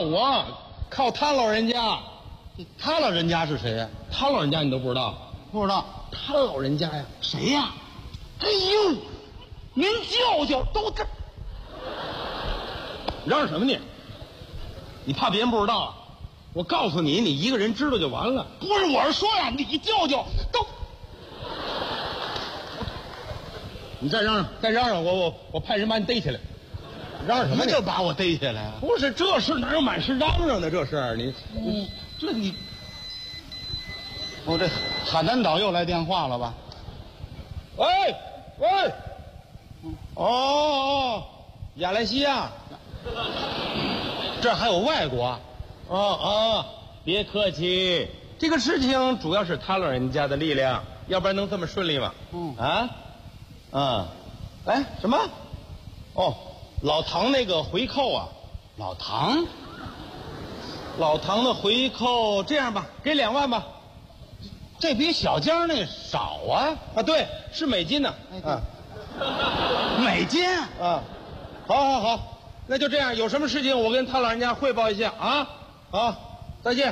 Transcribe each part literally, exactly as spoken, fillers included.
我，靠他老人家。 他老人家是谁呀？ 他老人家你都不知道？ 不知道。 他老人家呀？ 谁呀？ 哎呦，您舅舅都这，嚷嚷什么你？你怕别人不知道啊？我告诉你，你一个人知道就完了。 不是，我是说呀，你舅舅都， 你再嚷嚷，再嚷嚷，我我我派人把你逮起来。嚷嚷什么？ 就把我逮起来了？ 不是，这事哪有满是嚷嚷的？这事你， 嗯， 这你， 我这海南岛又来电话了吧？ 喂喂，哦哦，亚来西亚，这还有外国。哦哦，别客气，这个事情主要是他老人家的力量，要不然能这么顺利吗？ 嗯啊，嗯，哎，什么？哦，老唐那个回扣啊， 老唐， 老唐的回扣，这样吧，给两万吧。 这比小江那少啊！ 啊，对，是美金呢。 啊，美金啊，好，好，好，那就这样，有什么事情我跟他老人家汇报一下啊。好，再见。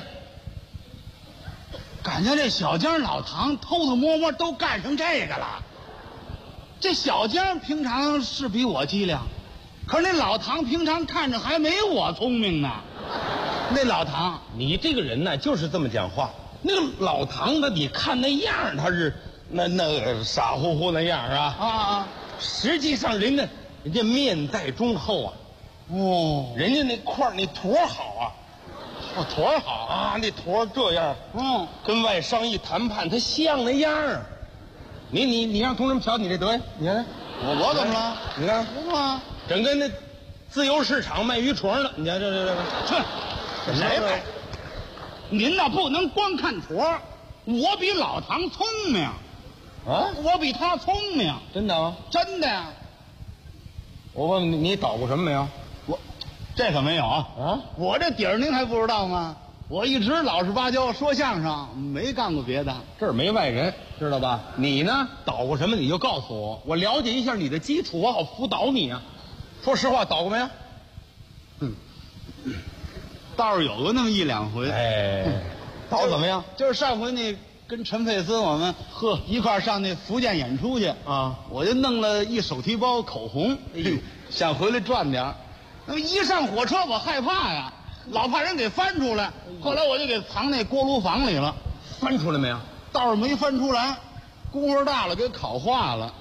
感觉这小江老唐偷偷摸摸都干成这个了。这小江平常是比我机灵，可是那老唐平常看着还没我聪明呢。那老唐， 你这个人呢，就是这么讲话。那个老唐他，你看那样，他是那那傻乎乎那样啊啊啊！ 实际上人家人家面带忠厚啊。 哦， 人家那块那坨好啊。 哦，坨好啊，那坨这样， 嗯， 跟外商一谈判，他像那样啊。你你你让同志们瞧你这德行，你看， 我我怎么了？ 你看， 不嘛， 整跟那自由市场卖鱼虫的，你看这这这， 这谁卖？您呐不能光看坨，我比老唐聪明啊， 我比他聪明， 真的吗？ 真的呀。 我问你，你捣鼓什么没有？ 我这可没有啊！ 啊， 我这底儿您还不知道吗？我一直老实巴交说相声，没干过别的。 这儿没外人，知道吧？你呢，捣鼓什么你就告诉我，我了解一下你的基础，我好辅导你啊。说实话，捣鼓没有？ 嗯，倒是有个那么一两回。 哎，捣怎么样？ 就是上回那跟陈佩斯我们呵一块儿上那福建演出去啊， 我就弄了一手提包口红，哎呦，想回来赚点儿。那么一上火车我害怕呀，老怕人给翻出来。后来我就给藏那锅炉房里了。 翻出来没有？ 倒是没翻出来，功夫大了给烤化了。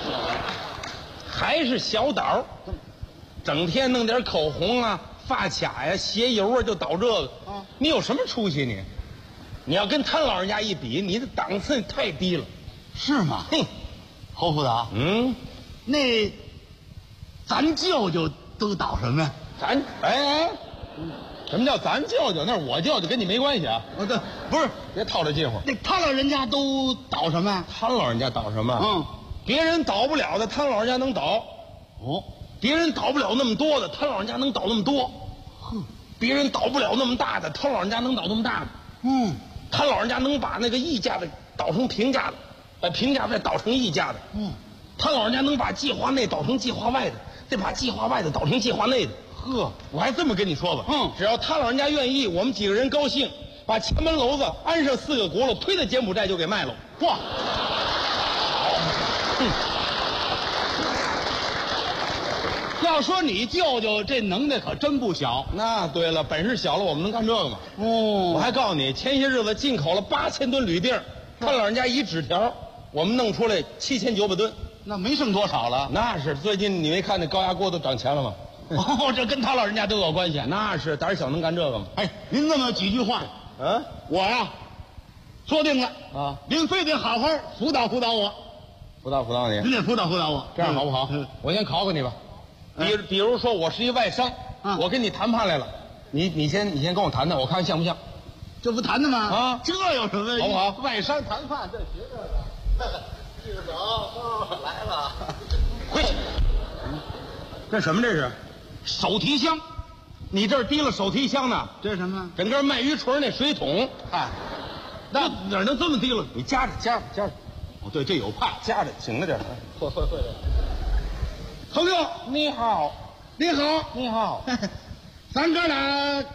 还是小胆儿，整天弄点口红啊、发卡呀、鞋油啊，就捣这个。 啊， 你有什么出息你？你要跟他老人家一比，你的档次太低了。 是吗？ 哼， 侯副导， 嗯， 那咱舅舅都捣什么呀？ 咱哎哎，什么叫咱舅舅？那是我舅舅，跟你没关系啊。 哦，对，不是， 别套这近乎。 那他老人家都捣什么呀？ 他老人家捣什么？ 嗯， 别人捣不了的，他老人家能捣。 哦， 别人捣不了那么多的，他老人家能捣那么多。 哼， 别人捣不了那么大的，他老人家能捣那么大的。 嗯， 他老人家能把那个溢价的捣成平价的，把平价再捣成溢价的。 嗯， 他老人家能把计划内捣成计划外的，再把计划外的捣成计划内的。 呵， 我还这么跟你说吧， 嗯， 只要他老人家愿意，我们几个人高兴，把前门楼子安上四个轱辘，推到柬埔寨就给卖了。 嚯， 嗯， 要说你舅舅这能耐可真不小。 那对了，本事小了，我们能干这个吗？ 哦， 我还告诉你，前些日子进口了八千吨铝锭，他老人家一纸条，我们弄出来七千九百吨。 那没剩多少了。 那是最近你没看那高压锅都涨钱了吗？ 哦，这跟他老人家都有关系。 那是胆小能干这个吗？ 哎，您这么几句话， 嗯， 我呀，说定了啊， 您非得好好辅导辅导我， 辅导辅导你， 您得辅导辅导我， 这样好不好？ 嗯， 我先考考你吧。比嗯比如说，我是一外商， 啊我跟你谈判来了，你你先你先跟我谈谈，我看像不像？ 这不谈的吗？ 啊这有什么好不好外商谈判这学这个，记着手，哦，来了， 回去。这什么这是？手提箱，你这儿提了手提箱呢？ 这是什么？ 整个卖鱼锤那水桶， 哎， 那哪能这么提了？你夹着夹着夹着， 哦，对，这有派。 夹着，醒着点。会会会。 朋友， 你好， 你好， 你好。 咱哥俩